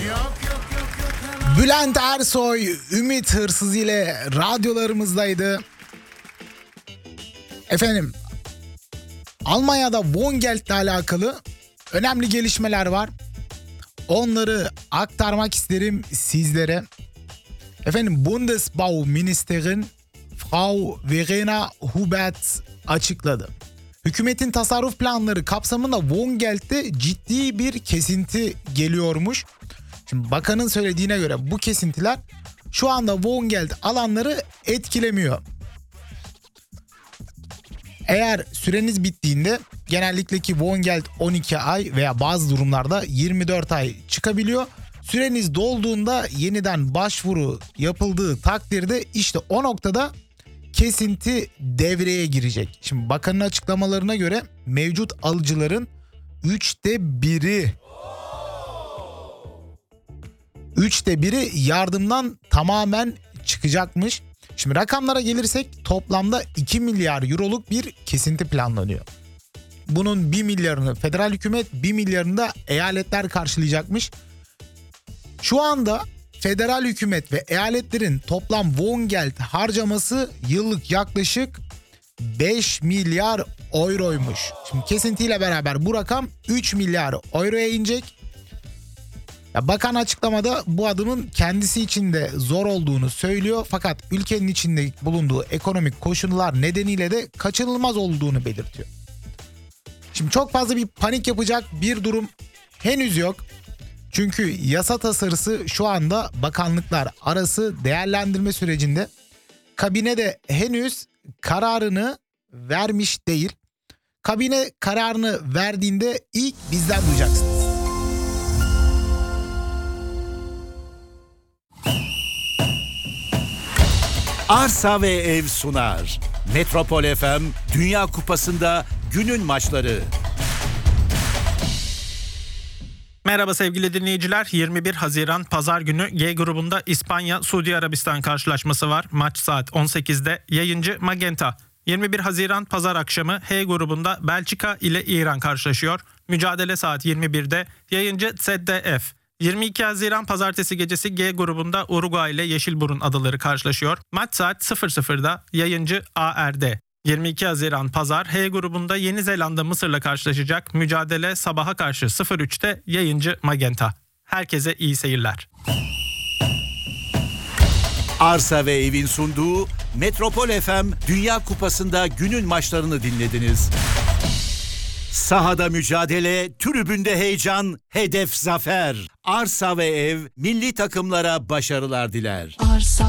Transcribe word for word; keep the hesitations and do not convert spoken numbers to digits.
Bülent Ersoy, Ümit Hırsız ile radyolarımızdaydı. Efendim, Almanya'da Wohngeld ile alakalı önemli gelişmeler var. Onları aktarmak isterim sizlere. Efendim, Bundesbauministerin Frau Verena Hubert açıkladı. Hükümetin tasarruf planları kapsamında Wohngeld'de ciddi bir kesinti geliyormuş. Şimdi bakanın söylediğine göre bu kesintiler şu anda Wohngeld alanları etkilemiyor. Eğer süreniz bittiğinde genellikle ki Wohngeld on iki ay veya bazı durumlarda yirmi dört ay çıkabiliyor. Süreniz dolduğunda yeniden başvuru yapıldığı takdirde işte o noktada kesinti devreye girecek. Şimdi bakanın açıklamalarına göre mevcut alıcıların üçte biri üçte biri yardımdan tamamen çıkacakmış. Şimdi rakamlara gelirsek toplamda iki milyar euroluk bir kesinti planlanıyor. Bunun bir milyarını federal hükümet, bir milyarını da eyaletler karşılayacakmış. Şu anda federal hükümet ve eyaletlerin toplam Wohngeld harcaması yıllık yaklaşık beş milyar euroymuş. Şimdi kesintiyle beraber bu rakam üç milyar euroya inecek. Ya bakan açıklamada bu adımın kendisi için de zor olduğunu söylüyor. Fakat ülkenin içinde bulunduğu ekonomik koşullar nedeniyle de kaçınılmaz olduğunu belirtiyor. Şimdi çok fazla bir panik yapacak bir durum henüz yok. Çünkü yasa tasarısı şu anda bakanlıklar arası değerlendirme sürecinde. Kabine de henüz kararını vermiş değil. Kabine kararını verdiğinde ilk bizden duyacaksınız. Arsa ve Ev sunar. Metropol F M Dünya Kupası'nda günün maçları. Merhaba sevgili dinleyiciler. yirmi bir Haziran Pazar günü G grubunda İspanya-Suudi Arabistan karşılaşması var. Maç saat on sekizde. Yayıncı Magenta. yirmi bir Haziran Pazar akşamı H grubunda Belçika ile İran karşılaşıyor. Mücadele saat yirmi birde. Yayıncı Z D F. yirmi iki Haziran Pazartesi gecesi G grubunda Uruguay ile Yeşilburun adaları karşılaşıyor. Maç saat sıfır sıfırda. Yayıncı A R D. yirmi iki Haziran Pazar H grubunda Yeni Zelanda Mısır'la karşılaşacak. Mücadele sabaha karşı sıfır üçte. Yayıncı Magenta. Herkese iyi seyirler. Arsa ve Ev'in sunduğu Metropol F M Dünya Kupası'nda günün maçlarını dinlediniz. Sahada mücadele, tribünde heyecan, hedef zafer. Arsa ve Ev milli takımlara başarılar diler. Arsa